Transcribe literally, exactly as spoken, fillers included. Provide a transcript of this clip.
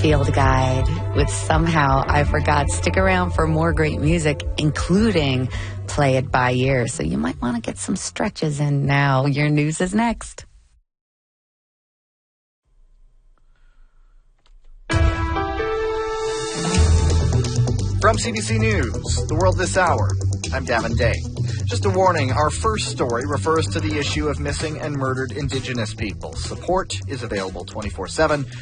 field guide with Somehow I Forgot. Stick around for more great music, including Play It By Ear. So you might want to get some stretches in now. Your news is next. From C B C News, The World This Hour, I'm Davin Day. Just a warning, our first story refers to the issue of missing and murdered Indigenous people. Support is available twenty-four seven